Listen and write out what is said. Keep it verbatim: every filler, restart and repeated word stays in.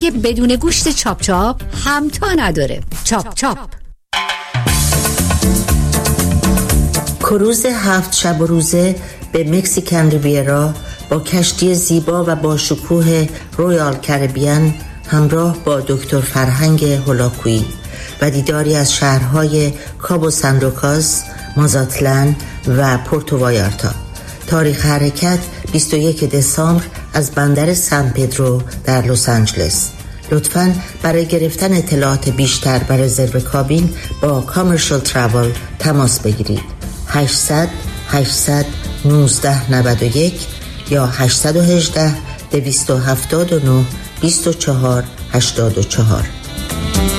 دیگه بدون گوشت چاپ چاپ همتا نداره. چاپ چاپ. کروز هفت شب و روزه به مکزیکن ریویرا با کشتی زیبا و با شکوه رویال کریبیان همراه با دکتر فرهنگ هولاکویی و دیداری از شهرهای کابو سان لوکاس، مازاتلان و پورتو وایارتا. تاریخ حرکت بیست و یک دسامبر از بندر سان پدرو در لس آنجلس. لطفاً برای گرفتن اطلاعات بیشتر و رزرو کابین با کامرشال تراول تماس بگیرید. هشتصد هشتصد نوزده نود و یک یا هشت یک هشت دویست و هفتاد و نه بیست و چهار هشتاد و چهار.